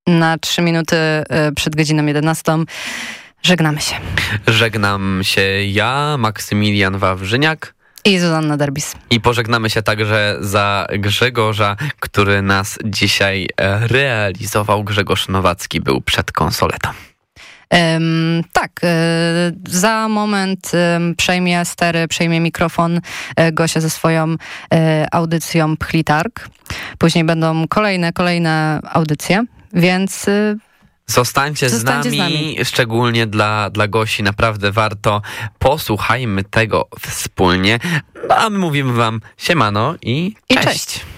na 3 minuty przed godziną 11. Żegnamy się. Żegnam się ja, Maksymilian Wawrzyniak. I Zuzanna Derbis. I pożegnamy się także za Grzegorza, który nas dzisiaj realizował. Grzegorz Nowacki był przed konsoletą. Tak, za moment przejmie stery, przejmie mikrofon Gosia ze swoją audycją Pchlitarg. Później będą kolejne audycje, więc Zostańcie z nami, szczególnie dla Gosi, naprawdę warto. Posłuchajmy tego wspólnie. No a my mówimy wam siemano i cześć.